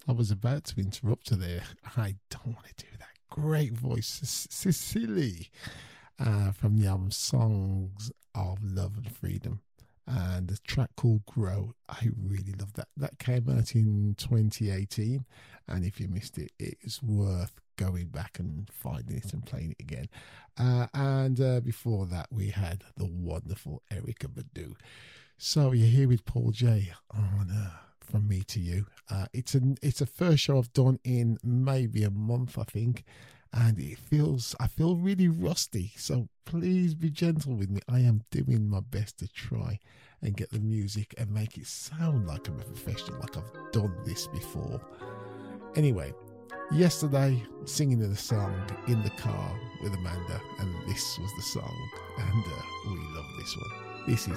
I was about to interrupt her there. I don't want to do that. Great voice, Cecily, from the album Songs of Love and Freedom. And the track called Grow. I really love that. That came out in 2018. And if you missed it, it's worth going back and finding it and playing it again. And before that, we had the wonderful Erykah Badu. So you're here with Paul J on From Me to You. It's a first show I've done in maybe a month, I think, and I feel really rusty. So please be gentle with me. I am doing my best to try and get the music and make it sound like I'm a professional, like I've done this before. Anyway, yesterday singing the song in the car with Amanda, and this was the song, and we love this one. This is